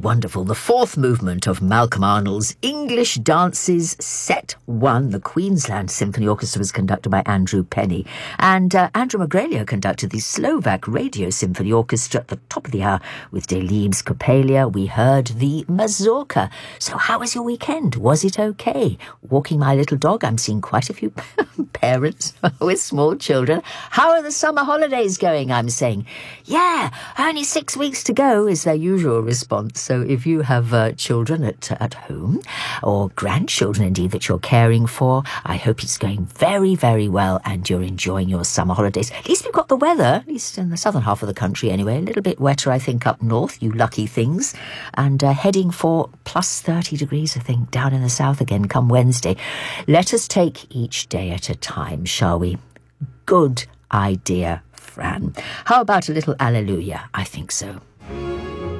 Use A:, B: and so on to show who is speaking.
A: wonderful. The fourth movement of Malcolm Arnold's English Dances Set 1. The Queensland Symphony Orchestra was conducted by Andrew Penny. And Andrew Magrelia conducted the Slovak Radio Symphony Orchestra at the top of the hour with Delibes Copelia. We heard the Mazurka. So how was your weekend? Was it okay? Walking my little dog. I'm seeing quite a few parents with small children. How are the summer holidays going? I'm saying, yeah, only 6 weeks to go is their usual response. So if you have children at home, or grandchildren indeed that you're caring for, I hope it's going very, very well and you're enjoying your summer holidays. At least we've got the weather, at least in the southern half of the country anyway, a little bit wetter I think up north, you lucky things, and heading for plus 30 degrees I think down in the south again come Wednesday. Let us take each day at a time, shall we? Good idea, Fran. How about a little Alleluia? I think so.